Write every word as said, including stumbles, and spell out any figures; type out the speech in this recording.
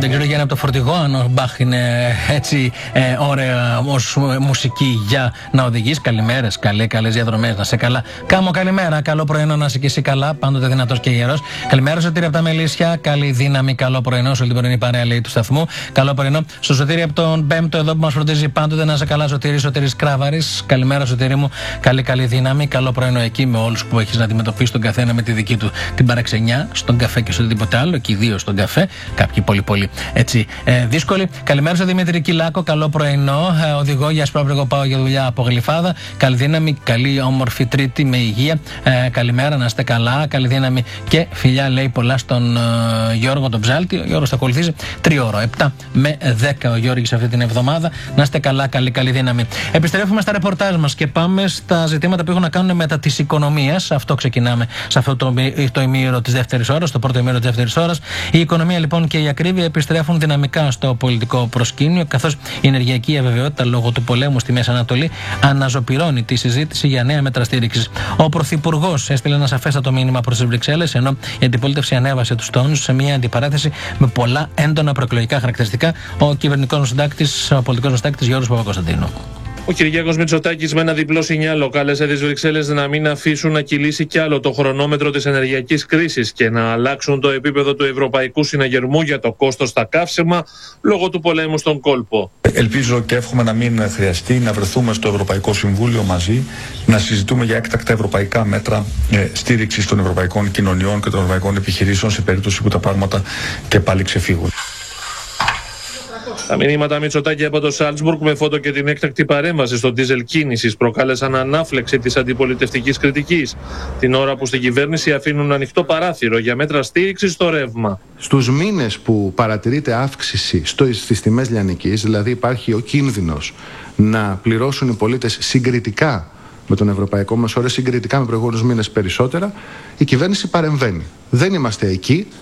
Δεν ξέρω για είναι από το φορτηγό, αν ο Μπαχ είναι έτσι ε, ωραία ως μουσική για να οδηγείς. Καλημέρες, καλέ, καλές διαδρομές, να σε καλά. Κάμω, καλημέρα, καλό πρωινό, να είσαι και εσύ καλά, πάντοτε δυνατός και γερός. Καλημέρα, Σωτήρη από τα Μελίσια, καλή δύναμη, καλό πρωινό, σε όλη την πρωινή παρέα λέει του σταθμού. Καλό πρωινό, στο Σωτήρη από τον Πέμπτο εδώ που μας φροντίζει πάντοτε, να σε καλά, Σωτήρη, Σωτήρης Κράβαρης. Καλημέρα, Σωτήρη μου, καλή, καλή δύναμη, καλό πρωινό εκεί με όλους που έχεις να αντιμετωπίσεις τον καθένα με τη δική του την παραξενιά, στον καφέ και στο οτιδήποτε άλλο, και ιδίως στον καφέ, κάποιοι πολύ πολύ έτσι ε, δύσκολοι. Καλημέρα στο Δημήτρη Κυλάκο, καλό πρωινό. Ε, οδηγώ για Σπρόπρεγο, πάω για δουλειά από Γλυφάδα. Καλή δύναμη, καλή όμορφη Τρίτη με υγεία. Ε, καλημέρα, να είστε καλά. Καλή δύναμη και φιλιά, λέει πολλά στον ε, Γιώργο τον Ψάλτη. Ο Γιώργος θα ακολουθήσει τριώρο, επτά με δέκα ο Γιώργης αυτή την εβδομάδα. Να είστε καλά, καλή, καλή δύναμη. Επιστρέφουμε στα ρεπορτάζ μας και πάμε στα ζητήματα που έχουν να κάνουν μετά της οικονομίας. Αυτό ξεκινάμε σε αυτό το, το ημίωρο της δεύτερης ώρας, το πρώτο ημίωρο της δεύτερης ώρας. Η οικονομία λοιπόν και η ακρίβεια επιστρέφουν δυναμικά στο πολιτικό προσκήνιο, καθώς η ενεργειακή αβεβαιότητα λόγω του πολέμου στη Μέση Ανατολή αναζωπυρώνει τη συζήτηση για νέα μέτρα στήριξης. Ο Πρωθυπουργός έστειλε ένα σαφέστατο μήνυμα προς τις Βρυξέλλες, ενώ η αντιπολίτευση ανέβασε τους τόνους σε μια αντιπαράθεση με πολλά έντονα προεκλογικά χαρακτηριστικά. Ο κυβερνητικός συντάκτης, ο πολιτικός συντάκτης Γιώργος Παπακοσταντίνου. Ο Κυριάκος Μητσοτάκης με ένα διπλό σινιάλο κάλεσε τις Βρυξέλλες να μην αφήσουν να κυλήσει κι άλλο το χρονόμετρο της ενεργειακής κρίσης και να αλλάξουν το επίπεδο του ευρωπαϊκού συναγερμού για το κόστος στα καύσιμα λόγω του πολέμου στον κόλπο. Ελπίζω και εύχομαι να μην χρειαστεί να βρεθούμε στο Ευρωπαϊκό Συμβούλιο μαζί, να συζητούμε για έκτακτα ευρωπαϊκά μέτρα ε, στήριξης των ευρωπαϊκών κοινωνιών και των ευρωπαϊκών επιχειρήσεων σε περίπτωση που τα πράγματα και πάλι ξεφύγουν. Τα μηνύματα Μητσοτάκη από το Σάλτσμπουργκ με φώτο και την έκτακτη παρέμβαση στο ντίζελ κίνησης προκάλεσαν ανάφλεξη της αντιπολιτευτικής κριτικής, την ώρα που στην κυβέρνηση αφήνουν ανοιχτό παράθυρο για μέτρα στήριξης στο ρεύμα. Στους μήνες που παρατηρείται αύξηση στις τιμές λιανικής, δηλαδή υπάρχει ο κίνδυνος να πληρώσουν οι πολίτες συγκριτικά με τον ευρωπαϊκό μέσο όρο, συγκριτικά με προηγούμενους μήνες περισσότερα, η κυβέρνηση παρεμβαίνει. Δεν είμαστε εκεί.